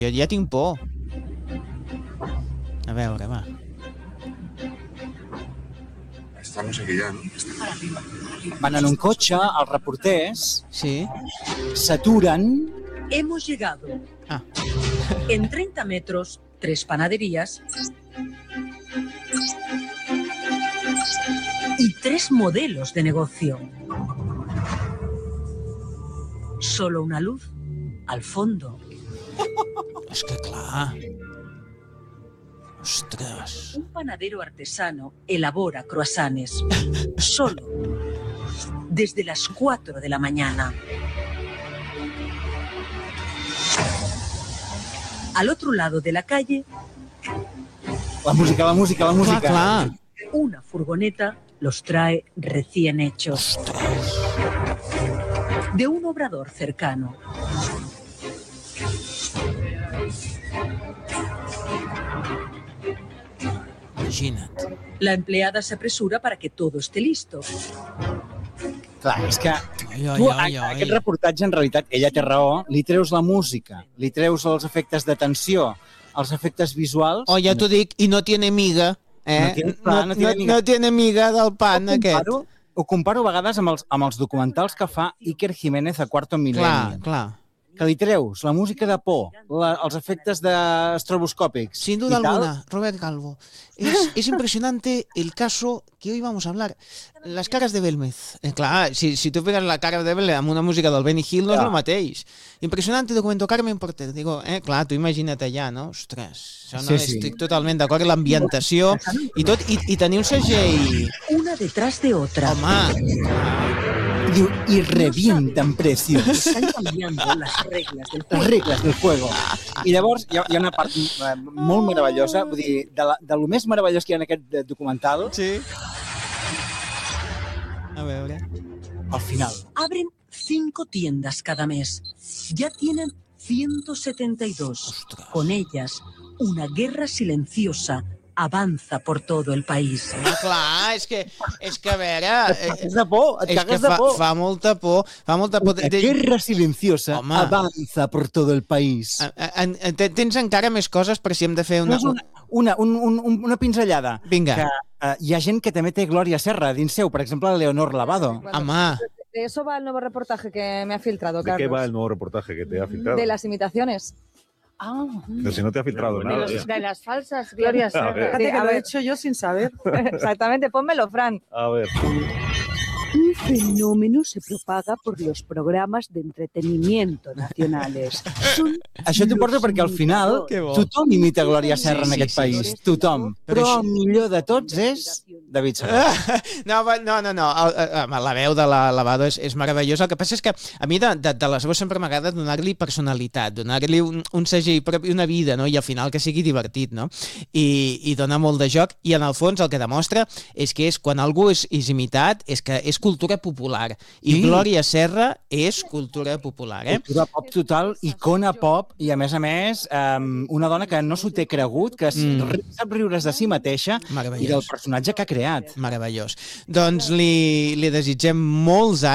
Jo ja tinc por. A veure, va. Estamos aquí ya, ¿no? Van en un cotxe, els reporters Sí? s'aturen. Hemos llegado. Ah. En 30 metros, 3 panaderías y 3 modelos de negocio. Solo una luz al fondo. És que clar... Ostres... Un panadero artesano elabora croissants solo desde las 4 de la mañana. Al otro lado de la calle, La música. Clar, clar. una furgoneta los trae recién hechos. De un obrador cercano. Imagina't. La empleada se apresura para que todo esté listo. Clar, és que Ai, tu, ai, ai. aquest reportatge, en realitat, ella té raó, li treus la música, li treus els efectes de tensió, els efectes visuals... Oh, ja t'ho dic, i no tiene miga. No tiene- clar, no tiene miga. No tiene miga del pan, aquest. Ho comparo a vegades amb els documentals que fa Iker Jiménez a Quarto Clar, Milenio. clar. Que li treus la música de por, els efectes estroboscòpics. Sin duda alguna, Robert Calvo. Es impresionante el caso que hoy vamos a hablar. Las caras de Belmez. Clar, si tu pegues la cara de Belmez amb una música del Benny Hill, no és el mateix. Impressionante documento Carmen Porter. Digo, clar, tu imagina't allà, no? Ostres, això no Sí. estic totalment d'acord. L'ambientació i tot, i tenir un segell... Una detrás de otra. Home, Diu, i revienten precios. Están cambiando las reglas del Les juego. regles del juego. I llavors hi ha una part molt meravellosa, vull dir, de lo més meravellós que hi ha en aquest documental, sí. A veure... al final. Abren 5 tiendas cada mes. Ya tienen 172. Ostras. Con ellas, una guerra silenciosa avanza por todo el país. No, clar, és que a veure... És de por, et és que cagues de por. fa molta por, fa molta por. La guerra silenciosa Home. avanza por todo el país. Tens encara més coses per si hem de fer No una... és una pinzellada. Vinga. Que hi ha gent que també té Glòria Serra dins seu, per exemple, Leonor Lavado. Home, De eso va el nuevo reportaje que me ha filtrado, ¿De qué Carlos. va el nuevo reportaje que te ha filtrado? De las imitaciones. Ah, Pero si no te ha filtrado nada. de las falsas glorias. A ver. Sí, que a lo he ver, hecho yo sin saber. exactamente, pónmelo, Fran. A ver. Un fenómeno se propaga por los programas de entretenimiento nacionales. Són Això t'ho porta perquè al final Que bo. tothom imita Glòria Serra en Sí, aquest sí, país. sí. Tothom. Però Però això- el millor de tots és David Serra. no. La veu de la Lavado és meravellosa. El que passa és que a mi de la seva sempre m'agrada donar-li personalitat, donar-li un segell propi, una vida, no? I al final que sigui divertit, no? I dona molt de joc. I en el fons el que demostra és que quan algú és imitat és que és cultura popular. I Sí. Glòria Serra és cultura popular, Cultura pop total, icona pop, i a més, una dona que no s'ho té cregut, que sap riure's de si mateixa i Meravellós. del personatge que ha creat. Meravellós. Doncs li desitgem molts anys